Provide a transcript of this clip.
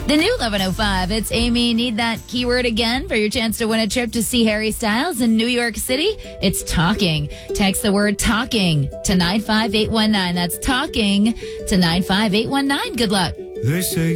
The new 1105. It's Amy. Need that keyword again for your chance to win a trip to see Harry Styles in New York City? It's talking. Text the word talking to 95819. That's talking to 95819. Good luck. They say